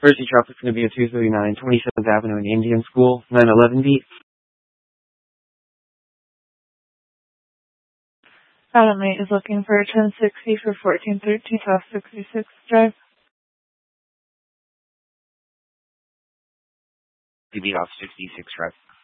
Emergency traffic is going to be at 239 27th Avenue in Indian School, 911B. Adam 8 is looking for 1060 for 1413 South 66th Drive. CB off 66 Drive.